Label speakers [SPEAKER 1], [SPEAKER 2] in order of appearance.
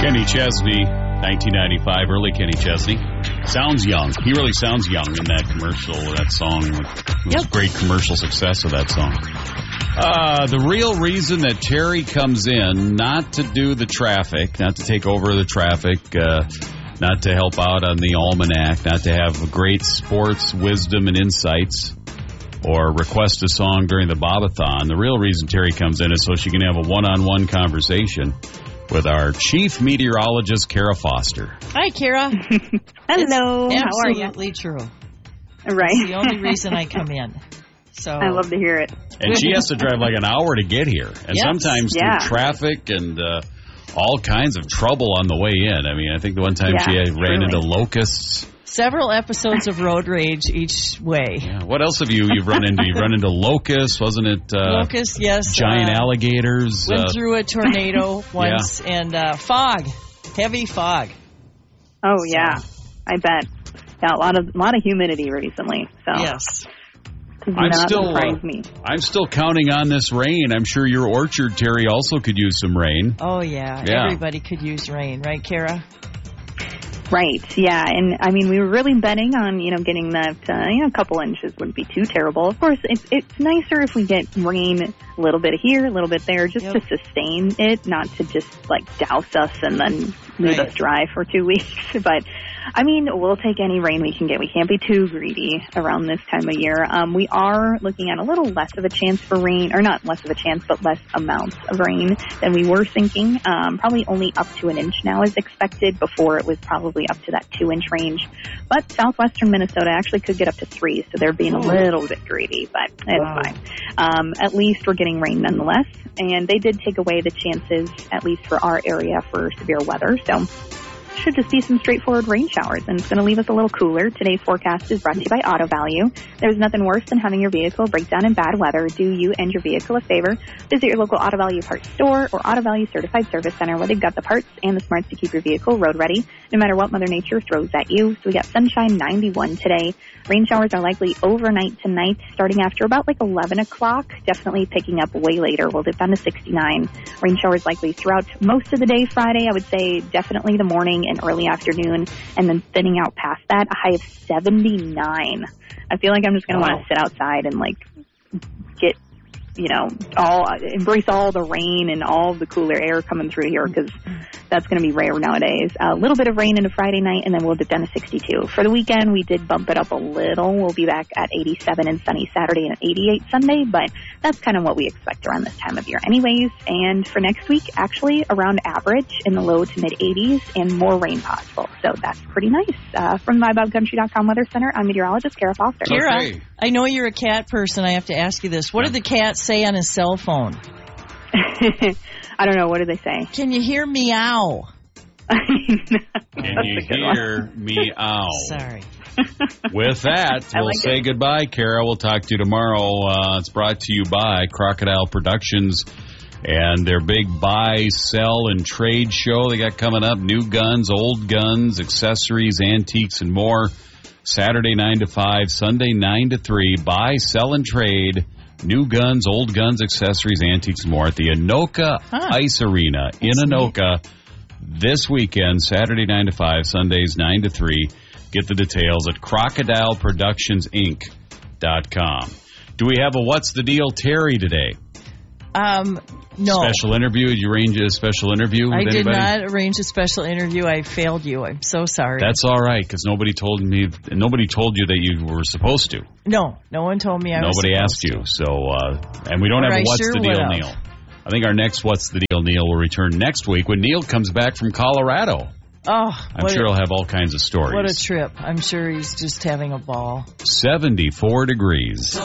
[SPEAKER 1] Kenny Chesney, 1995, early Kenny Chesney. Sounds young. He really sounds young in that commercial, that song. It was great commercial success of that song. The real reason that Terry comes in, not to do the traffic, not to take over the traffic, not to help out on the almanac, not to have great sports wisdom and insights, or request a song during the Bobathon. The real reason Terry comes in is so she can have a one-on-one conversation with our chief meteorologist, Kara Foster.
[SPEAKER 2] Hi, Kara.
[SPEAKER 3] Hello.
[SPEAKER 2] It's
[SPEAKER 3] how are you?
[SPEAKER 2] absolutely true.
[SPEAKER 3] Right.
[SPEAKER 2] It's the only reason I come in. So
[SPEAKER 3] I love to hear it.
[SPEAKER 1] And she has to drive like an hour to get here. And sometimes through traffic and all kinds of trouble on the way in. I mean, I think the one time she ran into locusts.
[SPEAKER 2] Several episodes of road rage each way.
[SPEAKER 1] Yeah. What else have you've run into? You've run into locusts, wasn't it?
[SPEAKER 2] Locusts, yes.
[SPEAKER 1] Giant alligators.
[SPEAKER 2] Went through a tornado once, and fog, heavy fog.
[SPEAKER 3] Oh yeah, I bet. Yeah, a lot of humidity recently. So
[SPEAKER 2] yes,
[SPEAKER 1] I'm still counting on this rain. I'm sure your orchard, Terry, also could use some rain.
[SPEAKER 2] Oh yeah. Everybody could use rain, right, Kara?
[SPEAKER 3] Right, yeah, and I mean, we were really betting on, getting that, a couple inches wouldn't be too terrible. Of course, it's nicer if we get rain a little bit here, a little bit there, just to sustain it, not to just, douse us and then leave us dry for 2 weeks. But, I mean, we'll take any rain we can get. We can't be too greedy around this time of year. We are looking at a little less of a chance for rain, or not less of a chance, but less amounts of rain than we were thinking. Probably only up to an inch now is expected. Before it was probably up to that 2-inch range. But southwestern Minnesota actually could get up to 3, so they're being a little bit greedy, but it's fine. At least we're getting rain nonetheless, and they did take away the chances, at least for our area, for severe weather, so should just be some straightforward rain showers, and it's going to leave us a little cooler. Today's forecast is brought to you by Auto Value. There's nothing worse than having your vehicle break down in bad weather. Do you and your vehicle a favor. Visit your local Auto Value parts store or Auto Value certified service center, where they've got the parts and the smarts to keep your vehicle road ready, no matter what Mother Nature throws at you. So we got sunshine, 91 today. Rain showers are likely overnight tonight, starting after about 11 o'clock. Definitely picking up way later. We'll dip down to 69. Rain showers likely throughout most of the day Friday. I would say definitely the morning and early afternoon, and then thinning out past that, a high of 79. I feel like I'm just going to want to sit outside and get, embrace all the rain and all the cooler air coming through here, because that's going to be rare nowadays. A little bit of rain into Friday night, and then we'll dip down to 62. For the weekend, we did bump it up a little. We'll be back at 87 and sunny Saturday and 88 Sunday, but that's kind of what we expect around this time of year anyways. And for next week, actually around average in the low to mid 80s and more rain possible. So that's pretty nice. From the MyBobCountry.com Weather Center, I'm meteorologist Kara Foster.
[SPEAKER 2] Kara, I know you're a cat person. I have to ask you this. What did the cat say on his cell phone?
[SPEAKER 3] I don't know. What did they say?
[SPEAKER 2] Can you hear meow?
[SPEAKER 1] Can you hear meow?
[SPEAKER 2] Sorry.
[SPEAKER 1] With that, we'll say goodbye, Kara. We'll talk to you tomorrow. It's brought to you by Crocodile Productions and their big buy, sell, and trade show they got coming up. New guns, old guns, accessories, antiques, and more. Saturday 9 to 5, Sunday 9 to 3. Buy, sell, and trade. New guns, old guns, accessories, antiques, and more at the Anoka Ice Arena in Anoka this weekend, Saturday 9 to 5, Sundays 9 to 3. Get the details at crocodileproduktionsinc.com. Do we have a What's the Deal Terry today?
[SPEAKER 2] No.
[SPEAKER 1] Special interview? Did you arrange a special interview with anybody?
[SPEAKER 2] I did not arrange a special interview. I failed you. I'm so sorry.
[SPEAKER 1] That's all right, because nobody told you that you were supposed to.
[SPEAKER 2] No one told me I was supposed to.
[SPEAKER 1] Nobody asked you. So, and we don't have a What's the Deal, Neil. I think our next What's the Deal, Neil, will return next week when Neil comes back from Colorado.
[SPEAKER 2] Oh,
[SPEAKER 1] I'm sure he'll have all kinds of stories.
[SPEAKER 2] What a trip. I'm sure he's just having a ball.
[SPEAKER 1] 74 degrees.